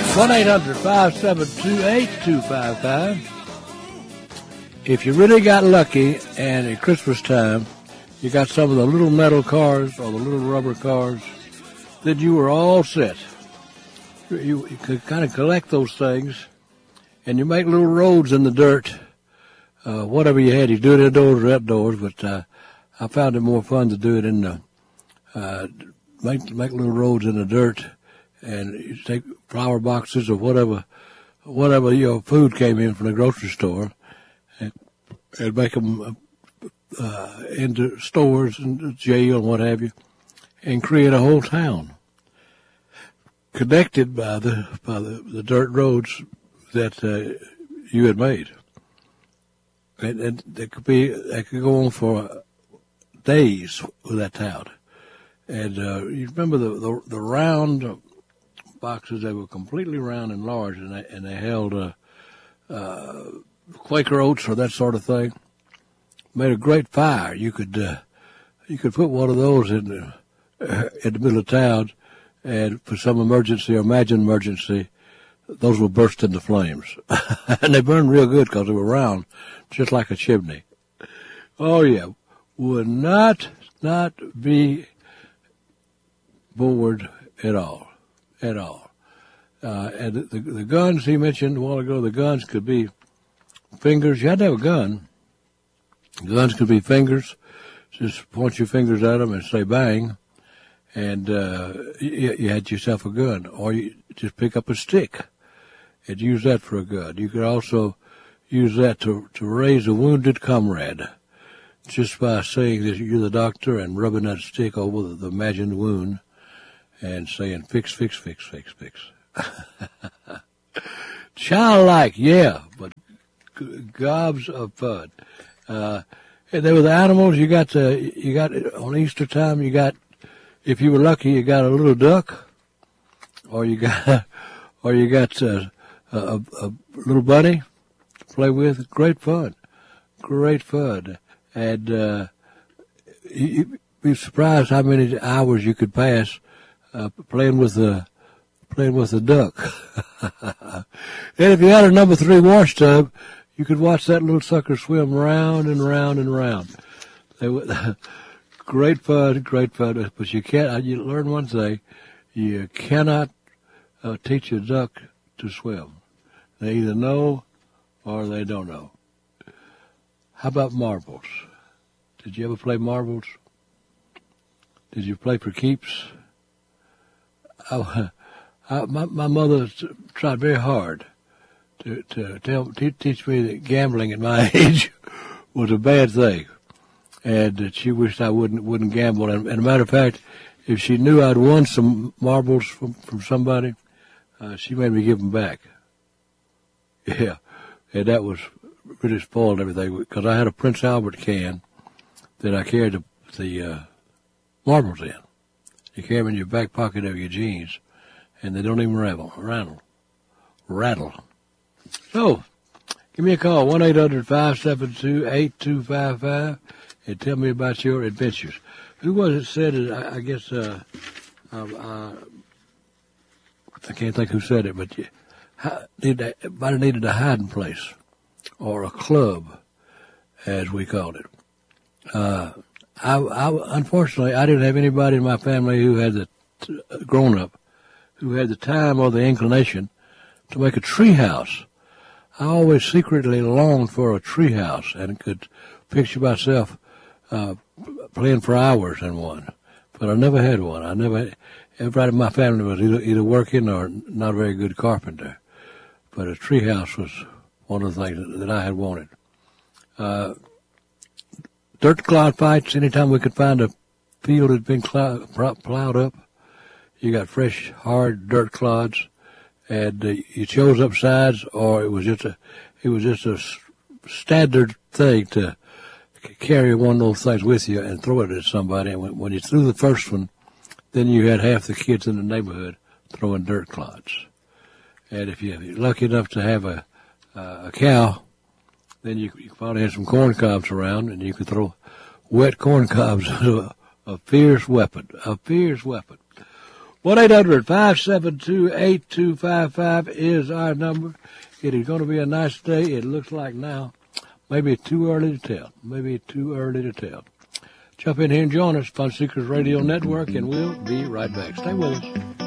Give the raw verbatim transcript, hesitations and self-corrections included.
one eight hundred five seven two eight two five five. If you really got lucky and at Christmas time you got some of the little metal cars or the little rubber cars, then you were all set. You, you could kind of collect those things and you make little roads in the dirt. Uh, whatever you had, you do it indoors or outdoors, but uh, I found it more fun to do it in the, uh, make, make little roads in the dirt. And you take flower boxes or whatever, whatever your food came in from the grocery store, and, and make them uh, into stores and jail and what have you, and create a whole town connected by the by the, the dirt roads that uh, you had made. And, and that could be that could go on for days with that town. And uh, you remember the the, the round boxes, they were completely round and large, and they, and they held uh, uh, Quaker oats or that sort of thing. Made a great fire. You could uh, you could put one of those in the, uh, in the middle of town, and for some emergency or imagined emergency, those would burst into flames. And they burned real good because they were round, just like a chimney. Oh, yeah. Would not, not be bored at all. At all. Uh, and the, the, the guns he mentioned a while ago, the guns could be fingers. You had to have a gun. Guns could be fingers. Just point your fingers at them and say bang. And uh, you, you had yourself a gun. Or you just pick up a stick and use that for a gun. You could also use that to, to raise a wounded comrade just by saying that you're the doctor and rubbing that stick over the, the imagined wound. And saying, fix, fix, fix, fix, fix. Childlike, yeah, but gobs of fun. Uh, and there were the animals. You got, uh, you got, on Easter time, you got, if you were lucky, you got a little duck, or you got, or you got uh, a, a little bunny to play with. Great fun. Great fun. And, uh, you'd be surprised how many hours you could pass Uh, playing with the playing with the duck. And if you had a number three wash tub, you could watch that little sucker swim round and round and round. They were, great fun, great fun. But you can't. You learn one thing: you cannot uh, teach a duck to swim. They either know or they don't know. How about marbles? Did you ever play marbles? Did you play for keeps? I, I, my, my mother tried very hard to, to tell, to teach me that gambling at my age was a bad thing, and that she wished I wouldn't wouldn't gamble. And, and a matter of fact, if she knew I'd won some marbles from from somebody, uh, she made me give them back. Yeah, and that was really spoiled everything because I had a Prince Albert can that I carried the, the uh, marbles in. You carry them in your back pocket of your jeans, and they don't even rattle. Rattle. Rattle. So, give me a call, one eight hundred five seven two eight two five five, and tell me about your adventures. Who was it said it? I, I guess, uh, uh, uh, I can't think who said it, but you, how, need, everybody needed a hiding place, or a club, as we called it. Uh, I, I, unfortunately, I didn't have anybody in my family who had the, grown up, who had the time or the inclination to make a tree house. I always secretly longed for a tree house and could picture myself, uh, playing for hours in one. But I never had one. I never, everybody in my family was either, either working or not a very good carpenter. But a tree house was one of the things that, that I had wanted. Uh, Dirt clod fights, anytime we could find a field that had been plowed up, you got fresh, hard dirt clods, and uh, you chose up sides, or it was just a, it was just a standard thing to carry one of those things with you and throw it at somebody. And when, when you threw the first one, then you had half the kids in the neighborhood throwing dirt clods. And if you're lucky enough to have a, uh, a cow, then you, you probably had some corn cobs around, and you could throw wet corn cobs. a, a fierce weapon, a fierce weapon. one eight hundred five seven two eight two five five is our number. It is going to be a nice day. It looks like now. Maybe too early to tell. Maybe too early to tell. Jump in here and join us, Fun Seekers Radio Network, and we'll be right back. Stay with us.